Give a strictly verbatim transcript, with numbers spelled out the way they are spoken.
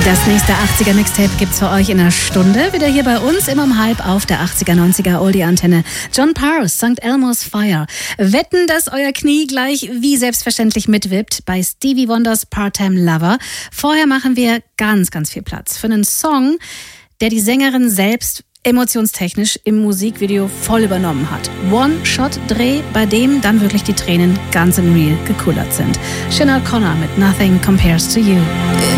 Das nächste achtziger-Mixtape gibt's für euch in einer Stunde. Wieder hier bei uns, immer um halb auf der achtziger-neunziger Oldie-Antenne. John Parr, Sankt Elmo's Fire. Wetten, dass euer Knie gleich wie selbstverständlich mitwippt bei Stevie Wonders Part-Time Lover. Vorher machen wir ganz, ganz viel Platz für einen Song, der die Sängerin selbst emotionstechnisch im Musikvideo voll übernommen hat. One-Shot-Dreh, bei dem dann wirklich die Tränen ganz im Real gekullert sind. Sinead O'Connor mit Nothing Compares to You.